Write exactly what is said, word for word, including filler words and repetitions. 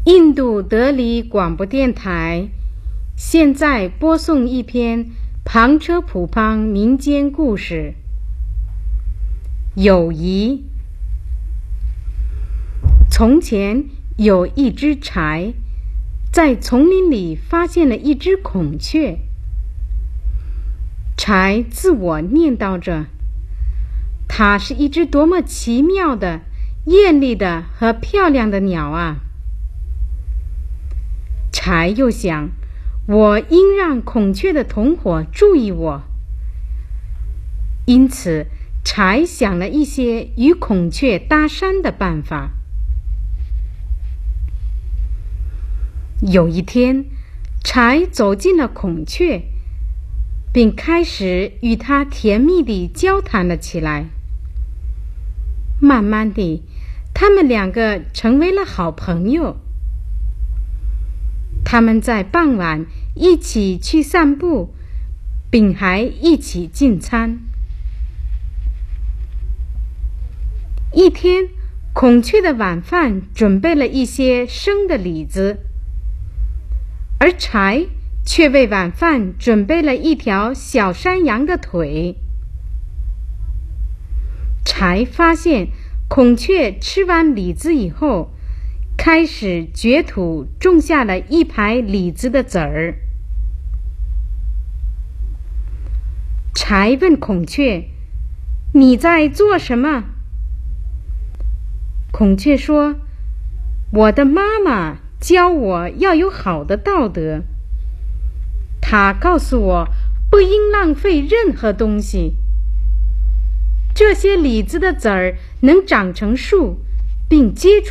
印度德里广播电台现在播送一篇旁车普邦民间故事。友谊。从前有一只柴，在丛林里发现了一只孔雀。柴自我念叨着，它是一只多么奇妙的、艳丽的和漂亮的鸟啊！柴又想，我应让孔雀的同伙注意我。因此，柴想了一些与孔雀搭讪的办法。有一天，柴走进了孔雀，并开始与它甜蜜地交谈了起来。慢慢地，他们两个成为了好朋友。他们在傍晚一起去散步，并还一起进餐。一天，孔雀的晚饭准备了一些生的李子，而柴却为晚饭准备了一条小山羊的腿。柴发现孔雀吃完李子以后，开始掘土种下了一排李子的籽儿。柴问孔雀：“你在做什么？”孔雀说：“我的妈妈教我要有好的道德。她告诉我不应浪费任何东西。这些李子的籽儿能长成树，并结出